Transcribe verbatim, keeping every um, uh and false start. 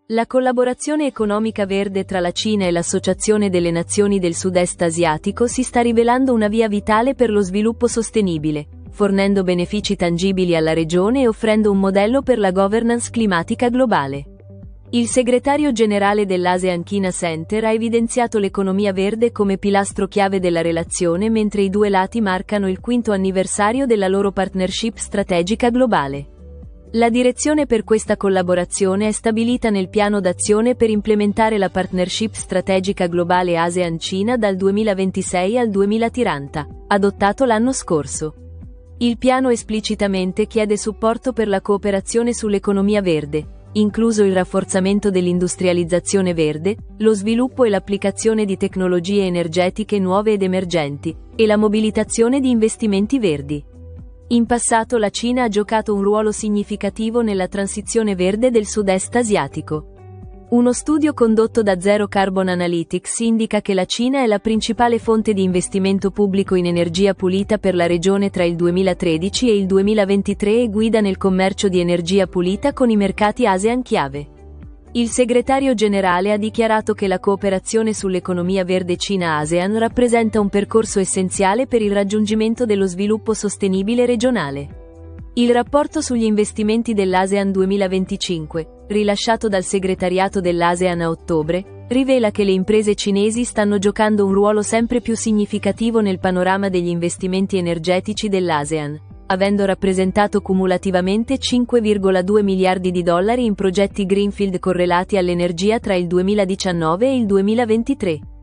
La collaborazione economica verde tra la Cina e l'Associazione delle Nazioni del Sud-Est Asiatico si sta rivelando una via vitale per lo sviluppo sostenibile, fornendo benefici tangibili alla regione e offrendo un modello per la governance climatica globale. Il segretario generale dell'ASEAN China Center ha evidenziato l'economia verde come pilastro chiave della relazione, mentre i due lati marcano il quinto anniversario della loro partnership strategica globale. La direzione per questa collaborazione è stabilita nel piano d'azione per implementare la partnership strategica globale ASEAN-Cina dal duemilaventisei al duemilatrenta, adottato l'anno scorso. Il piano esplicitamente chiede supporto per la cooperazione sull'economia verde, incluso il rafforzamento dell'industrializzazione verde, lo sviluppo e l'applicazione di tecnologie energetiche nuove ed emergenti, e la mobilitazione di investimenti verdi. In passato la Cina ha giocato un ruolo significativo nella transizione verde del sud-est asiatico. Uno studio condotto da Zero Carbon Analytics indica che la Cina è la principale fonte di investimento pubblico in energia pulita per la regione tra il duemilatredici e il duemilaventitré e guida nel commercio di energia pulita con i mercati ASEAN chiave. Il segretario generale ha dichiarato che la cooperazione sull'economia verde Cina-ASEAN rappresenta un percorso essenziale per il raggiungimento dello sviluppo sostenibile regionale. Il rapporto sugli investimenti dell'ASEAN duemilaventicinque, rilasciato dal segretariato dell'ASEAN a ottobre, rivela che le imprese cinesi stanno giocando un ruolo sempre più significativo nel panorama degli investimenti energetici dell'ASEAN, avendo rappresentato cumulativamente cinque virgola due miliardi di dollari in progetti greenfield correlati all'energia tra il duemiladiciannove e il duemilaventitré.